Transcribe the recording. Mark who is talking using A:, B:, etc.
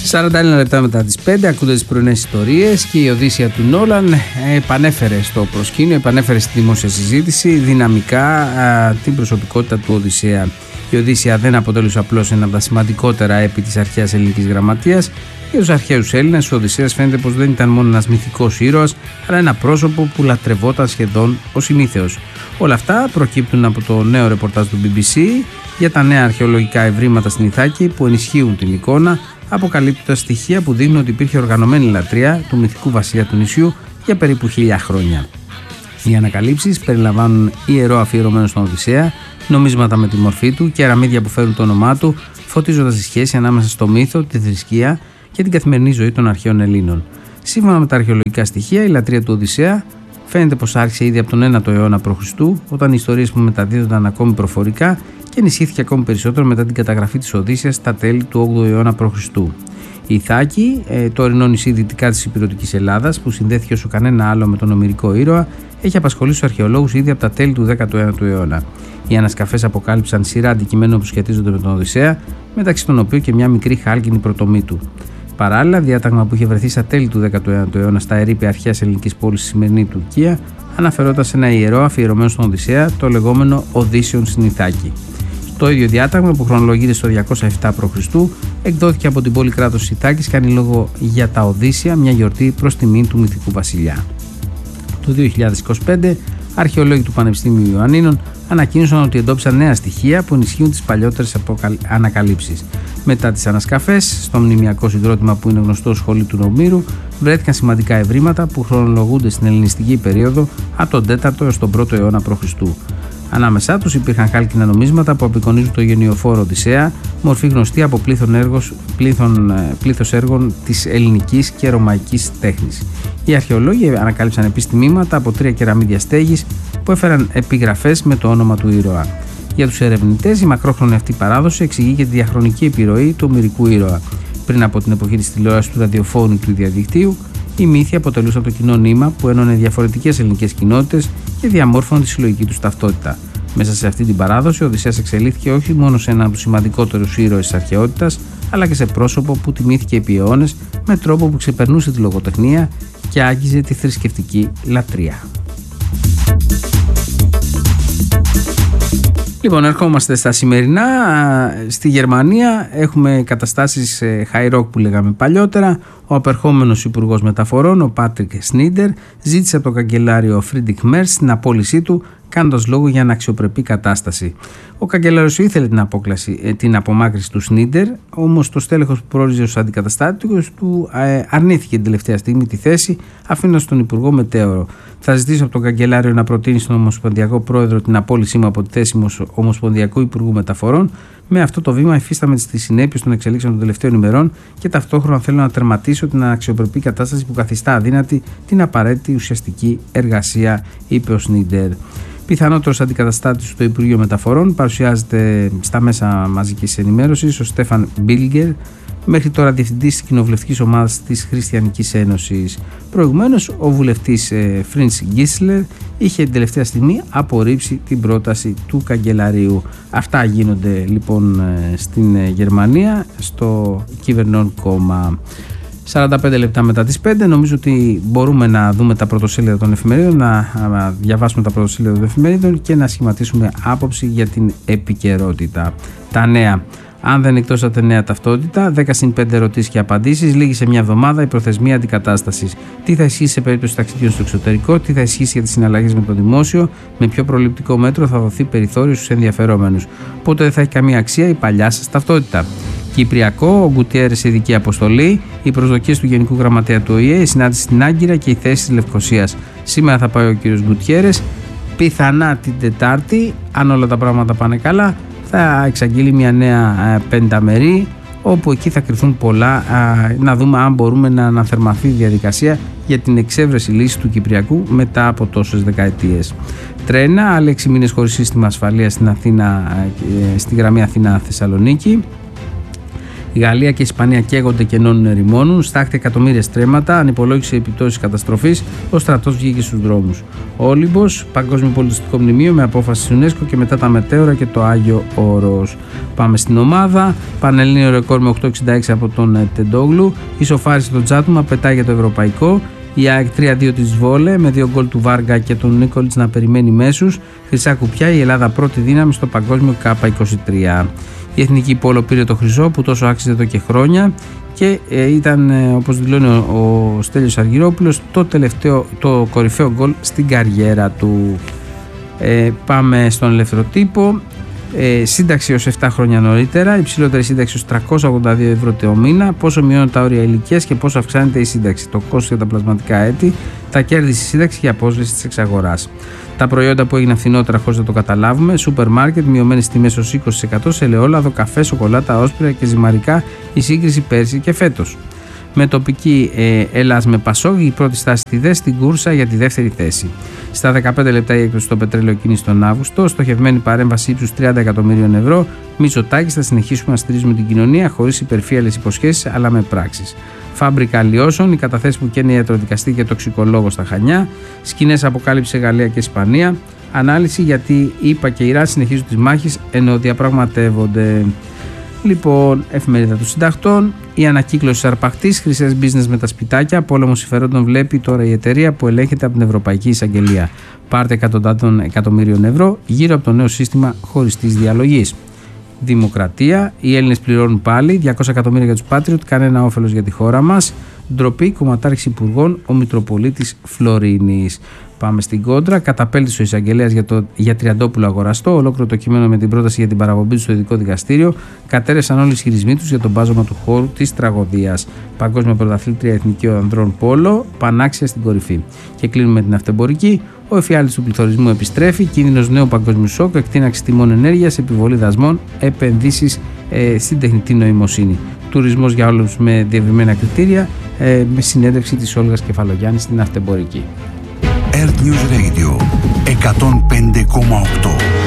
A: 41 λεπτά μετά τις 5 ακούτε τις πρωινές ιστορίες και η Οδύσσεια του Νόλαν επανέφερε στο προσκήνιο, επανέφερε στη δημόσια συζήτηση δυναμικά την προσωπικότητα του Οδυσσέα. Η Οδύσσεια δεν αποτελούσε απλώς ένα από τα σημαντικότερα έπι της αρχαίας ελληνικής γραμματείας. Για τους αρχαίους Έλληνες, ο Οδυσσέας φαίνεται πως δεν ήταν μόνο ένας μυθικός ήρωας, αλλά ένα πρόσωπο που λατρευόταν σχεδόν ως ημίθεος. Όλα αυτά προκύπτουν από το νέο ρεπορτάζ του BBC για τα νέα αρχαιολογικά ευρήματα στην Ιθάκη που ενισχύουν την εικόνα, αποκαλύπτοντας στοιχεία που δείχνουν ότι υπήρχε οργανωμένη λατρεία του μυθικού βασιλιά του νησιού για περίπου 1000 χρόνια. Οι ανακαλύψεις περιλαμβάνουν ιερό αφιερωμένο στον Οδυσσέα, νομίσματα με τη μορφή του, κεραμίδια που φέρουν το όνομά του, φωτίζοντας τη σχέση ανάμεσα στο μύθο, τη θρησκεία και την καθημερινή ζωή των αρχαίων Ελλήνων. Σύμφωνα με τα αρχαιολογικά στοιχεία, η λατρεία του Οδυσσέα φαίνεται πως άρχισε ήδη από τον 9ο αιώνα π.Χ., όταν οι ιστορίες που μεταδίδονταν ακόμη προφορικά, και ενισχύθηκε ακόμη περισσότερο μετά την καταγραφή της Οδύσσειας στα τέλη του 8ου αιώνα π.Χ. Η Ιθάκη, το ορεινό νησί δυτικά της υπηρετικής Ελλάδας, που συνδέθηκε όσο κανένα άλλο με τον ομηρικό ήρωα, έχει απασχολήσει τους αρχαιολόγους ήδη από τα τέλη του 19ου αιώνα. Οι ανασκαφές αποκάλυψαν σειρά αντικειμένων που σχετίζονται με τον Οδυσσέα, μεταξύ των οποίων και μια μικρή χάλκινη πρωτομή του. Παράλληλα, διάταγμα που είχε βρεθεί στα τέλη του 19ου αιώνα στα ερείπια αρχαίας ελληνικής πόλης στη σημερινή Τουρκία, αναφερόταν σε ένα ιερό αφιερωμένο στον Οδυσσέα, το λεγόμενο Οδύσσιον στην Ιθάκη. Το ίδιο διάταγμα, που χρονολογείται στο 207 π.Χ., εκδόθηκε από την πόλη κράτος της Ιθάκης, κάνει λόγο για τα Οδύσσια, μια γιορτή προς τιμήν του μυθικού βασιλιά. Το 2025, αρχαιολόγοι του Πανεπιστήμιου Ιωαννίνων ανακοίνωσαν ότι εντόπισαν νέα στοιχεία που ενισχύουν τις παλιότερες ανακαλύψεις. Μετά τις ανασκαφές, στο μνημιακό συγκρότημα που είναι γνωστό ως σχολή του Νομήρου, βρέθηκαν σημαντικά ευρήματα που χρονολογούνται στην ελληνιστική περίοδο από τον 4ο έως τον 1ο αιώνα π.Χ. Ανάμεσά τους υπήρχαν χάλκινα νομίσματα που απεικονίζουν το γενιοφόρο Οδυσσέα, μορφή γνωστή από πλήθος έργων της ελληνικής και ρωμαϊκής τέχνης. Οι αρχαιολόγοι ανακάλυψαν επίσης τμήματα από 3 κεραμίδια στέγης που έφεραν επιγραφές με το όνομα του ήρωα. Για τους ερευνητές, η μακρόχρονη αυτή παράδοση εξηγεί και τη διαχρονική επιρροή του ομηρικού ήρωα. Πριν από την εποχή της τηλεόρασης, του ραδιοφώνου του διαδικτύου, οι μύθοι αποτελούσαν το κοινό νήμα που ένωνε διαφορετικές ελληνικές κοινότητες και διαμόρφωνε τη συλλογική τους ταυτότητα. Μέσα σε αυτή την παράδοση, ο Οδυσσέας εξελίχθηκε όχι μόνο σε έναν από τους σημαντικότερους ήρωες της αρχαιότητας, αλλά και σε πρόσωπο που τιμήθηκε επί αιώνες με τρόπο που ξεπερνούσε τη λογοτεχνία και άγγιζε τη θρησκευτική λατρεία. Λοιπόν, ερχόμαστε στα σημερινά. Στη Γερμανία έχουμε καταστάσεις high rock που λέγαμε παλιότερα. Ο απερχόμενος υπουργός μεταφορών, ο Πάτρικ Σνίντερ, ζήτησε από τον καγκελάριο Φρίντριχ Μέρτς την απόλυσή του, κάνοντας λόγο για αναξιοπρεπή κατάσταση. Ο καγκελάριος ήθελε την απομάκρυνση του Σνίντερ, όμως το στέλεχος που πρόριζε ως αντικαταστάτηγος του αρνήθηκε την τελευταία στιγμή τη θέση, αφήνοντας τον υπουργό μετέωρο. Θα ζητήσω από τον καγκελάριο να προτείνει στον Ομοσπονδιακό Πρόεδρο την απόλυσή μου από τη θέση μου ως Ομοσπονδιακού Υπουργού Μεταφορών. Με αυτό το βήμα υφίσταμαι τις συνέπειες των εξελίξεων των τελευταίων ημερών και ταυτόχρονα θέλω να τερματίσω την αναξιοπρεπή κατάσταση που καθιστά αδύνατη την απαραίτητη ουσιαστική εργασία, είπε ο Σνίντερ. Πιθανότερος αντικαταστάτης στο Υπουργείο Μεταφορών παρουσιάζεται στα μέσα μαζικής ενημέρωσης ο Στέφαν Μπίλγκερ, μέχρι τώρα διευθυντής της κοινοβουλευτικής ομάδας της Χριστιανικής Ένωσης. Προηγουμένως, ο βουλευτής Φρινς Γκίσλερ είχε την τελευταία στιγμή απορρίψει την πρόταση του καγκελαρίου. Αυτά γίνονται λοιπόν στην Γερμανία, στο κυβερνών κόμμα. 45 λεπτά μετά τις 5, νομίζω ότι μπορούμε να δούμε τα πρωτοσέλιδα των εφημερίδων, να διαβάσουμε τα πρωτοσέλιδα των εφημερίδων και να σχηματίσουμε άποψη για την επικαιρότητα. Τα νέα. Αν δεν εκδώσατε νέα ταυτότητα, 10+5 ερωτήσεις και απαντήσεις, λίγη σε μια εβδομάδα η προθεσμία αντικατάστασης. Τι θα ισχύσει σε περίπτωση ταξιδιών στο εξωτερικό, τι θα ισχύσει για τις συναλλαγές με το δημόσιο, με ποιο προληπτικό μέτρο θα δοθεί περιθώριο στους ενδιαφερόμενους. Πότε δεν θα έχει καμία αξία η παλιά σας ταυτότητα. Κυπριακό, ο Γκουτιέρες ειδική αποστολή, οι προσδοκίες του Γενικού Γραμματέα του ΟΗΕ, η συνάντηση στην Άγκυρα και η θέση της Λευκωσίας. Σήμερα θα πάει ο κύριος Γκουτιέρες. Πιθανά την Τετάρτη, αν όλα τα πράγματα πάνε καλά, θα εξαγγείλει μια νέα πενταμερή, όπου εκεί θα κρυφθούν πολλά, να δούμε αν μπορούμε να αναθερμαθεί η διαδικασία για την εξέβρεση λύσης του Κυπριακού μετά από τόσες δεκαετίες. Τρένα, άλλοι 6 μήνες χωρίς σύστημα ασφαλείας στην γραμμή Αθήνα-Θεσσαλονίκη. Η Γαλλία και η Ισπανία καίγονται και ενώνουν ερημώνουν. Στάχτη εκατομμύρια στρέμματα, ανυπολόγισε επιπτώσεις καταστροφής. Ο στρατός βγήκε στους δρόμους. Όλυμπος, παγκόσμιο πολιτιστικό μνημείο με απόφαση της UNESCO και μετά τα μετέωρα και το Άγιο Όρος. Πάμε στην ομάδα. Πανελλήνιο ρεκόρ με 8,66 από τον Τεντόγλου. Ισοφάρισε τον Τζάτουμα, πετάει για το ευρωπαϊκό. Η ΑΕΚ 3-2 της Βόλε με 2 γκολ του Βάργα και τον Νίκολιτς να περιμένει μέσους. Χρυσά κουπιά, η Ελλάδα πρώτη δύναμη στο παγκόσμιο K23. Η Εθνική Πόλο πήρε το χρυσό που τόσο άξιζε εδώ και χρόνια και ήταν, όπως δηλώνει ο Στέλιος Αργυρόπουλος, το κορυφαίο γκολ στην καριέρα του. Πάμε στον ελεύθερο τύπο. Σύνταξη ως 7 χρόνια νωρίτερα, υψηλότερη σύνταξη ως 382 ευρώ το μήνα. Πόσο μειώνουν τα όρια ηλικίας και πόσο αυξάνεται η σύνταξη, το κόστος για τα πλασματικά έτη, τα κέρδη στη σύνταξη και η απόσβεση της εξαγοράς. Τα προϊόντα που έγιναν φθηνότερα χωρίς να το καταλάβουμε, σούπερ μάρκετ, μειωμένες τιμές ως 20% σε ελαιόλαδο, καφέ, σοκολάτα, όσπρια και ζυμαρικά, η σύγκριση πέρσι και φέτος. Με τοπική Ελλάς με Πασόκ, η πρώτη στάση στη ΔΕΣ στην κούρσα για τη δεύτερη θέση. Στα 15 λεπτά η έκπτωση στο πετρέλαιο κίνηση τον Αύγουστο, στοχευμένη παρέμβαση ύψους 30 εκατομμύριων ευρώ. Μητσοτάκης, θα συνεχίσουμε να στηρίζουμε την κοινωνία χωρίς υπερφύαλες υποσχέσεις αλλά με πράξεις. Φάμπρικα αλλοιώσεων, οι καταθέσεις που καίνε ιατροδικαστή και τοξικολόγο στα Χανιά. Σκηνές αποκάλυψη σε Γαλλία και Ισπανία. Ανάλυση γιατί η ΗΠΑ και η Ιράν συνεχίζουν τις μάχες ενώ διαπραγματεύονται. Λοιπόν, εφημερίδα των συντακτών. Η ανακύκλωση αρπαχτής, χρυσές business με τα σπιτάκια. Πόλεμο συμφερόντων βλέπει τώρα η εταιρεία που ελέγχεται από την Ευρωπαϊκή Εισαγγελία. Πάρτε εκατοντάδων εκατομμύριων ευρώ γύρω από το νέο σύστημα χωριστής διαλογής. Δημοκρατία. Οι Έλληνες πληρώνουν πάλι 200 εκατομμύρια για τους Patriot, κανένα όφελος για τη χώρα μας. Ντροπή, κομματάρχηση υπουργών, ο Μητροπολίτης Φλωρίνης. Πάμε στην κόντρα. Καταπέλτησε ο εισαγγελέας για Τριαντόπουλο αγοραστό. Ολόκληρο το κείμενο με την πρόταση για την παραπομπή του στο ειδικό δικαστήριο. Κατέρευσαν όλοι οι ισχυρισμοί τους για τον μπάζωμα του χώρου της τραγωδίας. Παγκόσμια πρωταθλήτρια εθνική ανδρών πόλο, πανάξια στην κορυφή. Και κλείνουμε την αυτεμπορική. Ο εφιάλτης του πληθωρισμού επιστρέφει. Κίνδυνος νέου παγκόσμιου σοκ, εκτείναξη τιμών ενέργειας, επιβολή δασμών, επενδύσεις στην τεχνητή νοημοσύνη. Τουρισμός για όλους με διευρυμένα κριτήρια, με συνέντευξη της Όλγας Κεφαλογιάννη στην αυτεμπορική.
B: Earth News Radio 105,8